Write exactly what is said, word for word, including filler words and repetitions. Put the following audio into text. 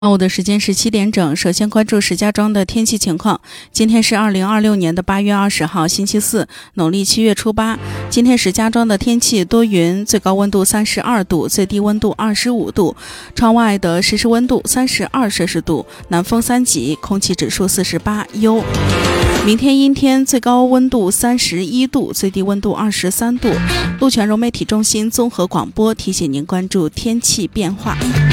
上午的时间是七点整，首先关注石家庄的天气情况。今天是二零二六年的八月二十号，星期四，农历七月初八。今天石家庄的天气多云，最高温度三十二度，最低温度二十五度，窗外的实时温度三十二摄氏度，南风三级，空气指数四十八，优。明天阴天，最高温度三十一度，最低温度二十三度。鹿泉融媒体中心综合广播提醒您关注天气变化。